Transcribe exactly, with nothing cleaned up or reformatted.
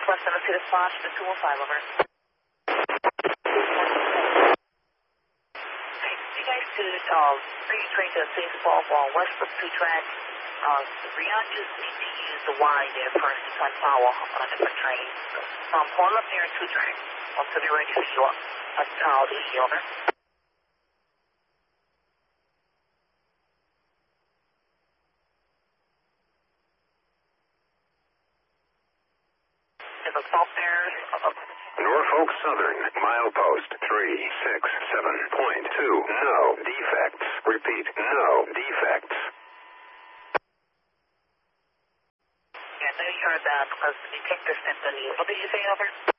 Northwest Tennessee to Splash to two one five, over. You guys to uh, bring your train to the same spot on Westbrook two track. Uh, Beyond just need to use the Y there first to find power on a different train. Um, pull up there in two track until they're ready for you up. That's how I'll do you, over. There's a stop there. Uh, Norfolk Southern, milepost three six seven point two. No defects. Repeat, no defects. Yeah, I know you heard that because the detector sent the news. What did you say, over?